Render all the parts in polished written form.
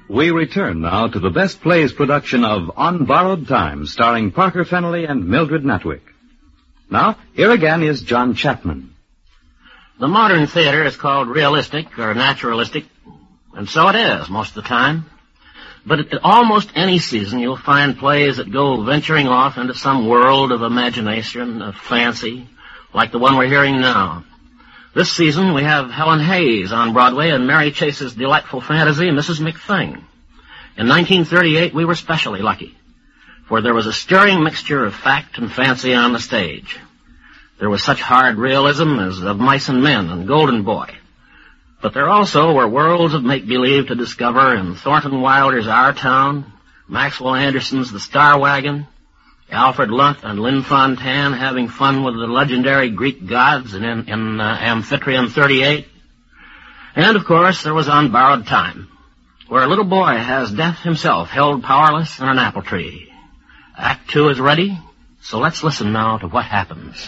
We return now to the Best Plays production of On Borrowed Time, starring Parker Fennelly and Mildred Natwick. Now, here again is John Chapman. The modern theater is called realistic or naturalistic, and so it is most of the time. But at almost any season you'll find plays that go venturing off into some world of imagination, of fancy, like the one we're hearing now. This season we have Helen Hayes on Broadway and Mary Chase's delightful fantasy, Mrs. McThing. In 1938 we were specially lucky, for there was a stirring mixture of fact and fancy on the stage. There was such hard realism as Of Mice and Men and Golden Boy. But there also were worlds of make-believe to discover in Thornton Wilder's Our Town, Maxwell Anderson's The Star Wagon, Alfred Lunt and Lynn Fontanne having fun with the legendary Greek gods in Amphitryon 38. And, of course, there was On Borrowed Time, where a little boy has death himself held powerless in an apple tree. Act 2 is ready, so let's listen now to what happens.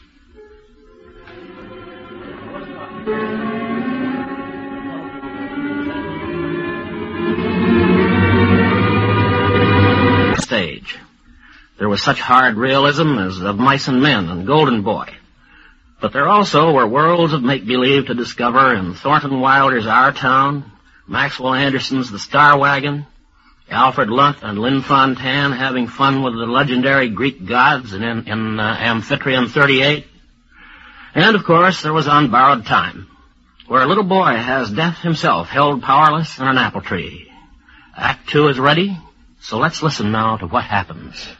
Stage. There was such hard realism as Of Mice and Men and Golden Boy. But there also were worlds of make-believe to discover in Thornton Wilder's Our Town, Maxwell Anderson's The Star Wagon, Alfred Lunt and Lynn Fontanne having fun with the legendary Greek gods in Amphitryon 38. And, of course, there was On Borrowed Time, where a little boy has death himself held powerless in an apple tree. Act 2 is ready, so let's listen now to what happens.